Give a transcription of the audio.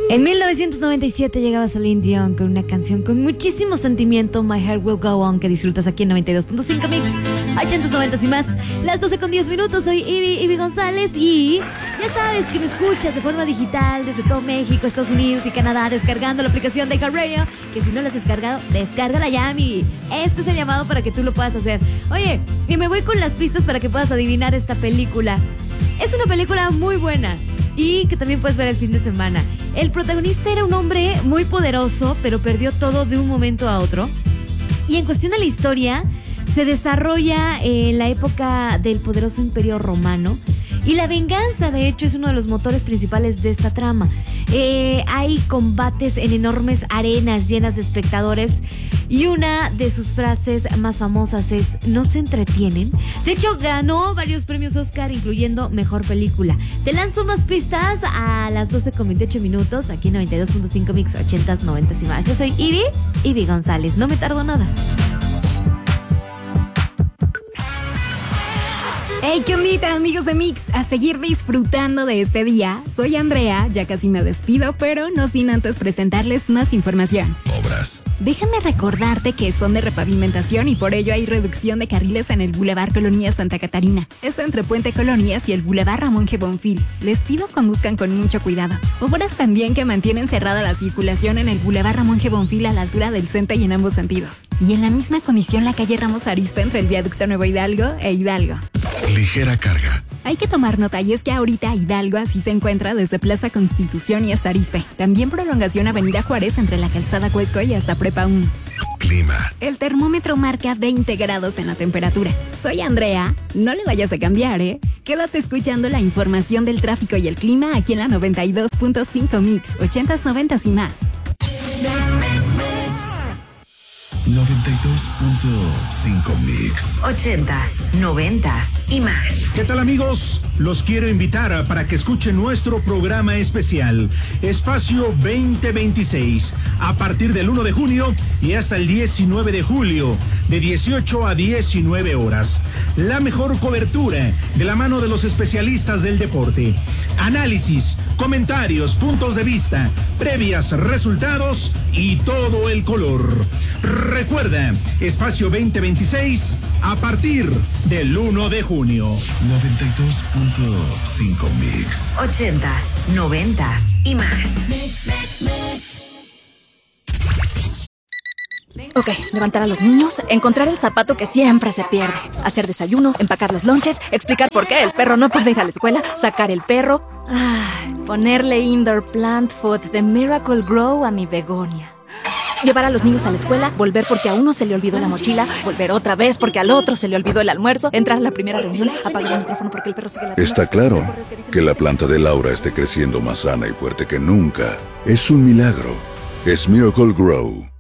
En 1997 llegaba Celine Dion con una canción con muchísimo sentimiento, My Heart Will Go On, que disfrutas aquí en 92.5 Mix, 80s, 90s y más. Las 12:10. Soy Ivy González y ya sabes que me escuchas de forma digital desde todo México, Estados Unidos y Canadá, descargando la aplicación de iHeartRadio, que si no la has descargado, descárgala ya, mi. Este es el llamado para que tú lo puedas hacer. Oye, y me voy con las pistas para que puedas adivinar esta película. Es una película muy buena y que también puedes ver el fin de semana. El protagonista era un hombre muy poderoso, pero perdió todo de un momento a otro. Y en cuestión de la historia, se desarrolla en la época del poderoso Imperio Romano. Y la venganza, de hecho, es uno de los motores principales de esta trama. Hay combates en enormes arenas llenas de espectadores. Y una de sus frases más famosas es: ¿no se entretienen? De hecho, ganó varios premios Oscar, incluyendo Mejor Película. Te lanzo más pistas a las 12:28, aquí en 92.5 Mix, 80s, 90s y más. Yo soy Ivy González. No me tardo nada. Hey, ¿qué ondita, amigos de Mix? A seguir disfrutando de este día. Soy Andrea, ya casi me despido, pero no sin antes presentarles más información. Obras. Déjame recordarte que son de repavimentación y por ello hay reducción de carriles en el Boulevard Colonia Santa Catarina. Es entre Puente Colonias y el Boulevard Ramón G. Bonfil. Les pido conduzcan con mucho cuidado. Obras también que mantienen cerrada la circulación en el Boulevard Ramón G. Bonfil a la altura del Centa y en ambos sentidos. Y en la misma condición la calle Ramos Arista entre el Viaducto Nuevo Hidalgo e Hidalgo. Ligera carga. Hay que tomar nota y es que ahorita Hidalgo así se encuentra desde Plaza Constitución y hasta Arizpe. También prolongación Avenida Juárez entre la Calzada Cuesco y hasta Prepa 1. Clima. El termómetro marca 20 grados en la temperatura. Soy Andrea, no le vayas a cambiar, ¿eh? Quédate escuchando la información del tráfico y el clima aquí en la 92.5 Mix, 80s, 90s y más. 92.5 Mix. 80s, 90s y más. ¿Qué tal, amigos? Los quiero invitar para que escuchen nuestro programa especial, Espacio 2026, a partir del 1 de junio y hasta el 19 de julio, de 18 a 19 horas. La mejor cobertura de la mano de los especialistas del deporte. Análisis, comentarios, puntos de vista, previas, resultados y todo el color. Recuerda, Espacio 2026 a partir del 1 de junio. 92.5 Mix. 80s, 90s y más. Ok, levantar a los niños, encontrar el zapato que siempre se pierde, hacer desayuno, empacar los lonches, explicar por qué el perro no puede ir a la escuela, sacar el perro, ponerle indoor plant food de Miracle Grow a mi begonia. Llevar a los niños a la escuela, volver porque a uno se le olvidó la mochila, volver otra vez porque al otro se le olvidó el almuerzo, entrar a la primera reunión, apagar el micrófono porque el perro sigue ladrando. Está claro que la planta de Laura esté creciendo más sana y fuerte que nunca. Es un milagro. Es Miracle Grow.